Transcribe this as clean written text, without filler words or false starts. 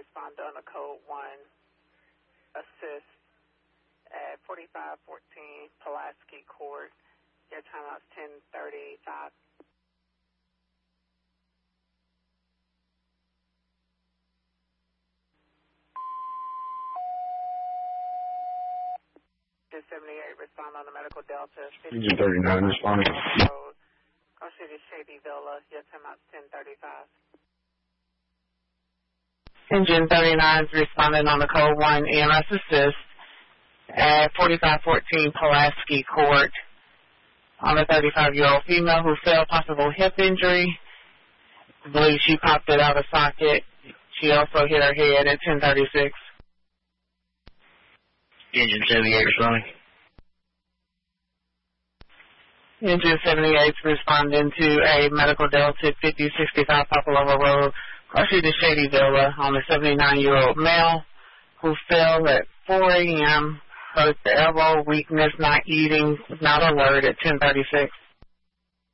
respond on the code 1 assist at 4514 Pulaski Court. Your timeout's 10:35. Engine 78, respond on the Medical Delta. Engine 39, responding. Road, Gulf City, Shady Villa. Your timeout's 10:35. Engine 39 is responding on the code 1 EMS assist at 4514 Pulaski Court on a 35-year-old female who fell, possible hip injury. I believe she popped it out of socket. She also hit her head at 10:36. Engine 78 responding. Engine 78 is responding to a Medical Delta 5065 Popolova Road, Crushing to Shady Villa, on a 79-year-old male who fell at 4 a.m., hurt the elbow, weakness, not eating, not alert at 10:36.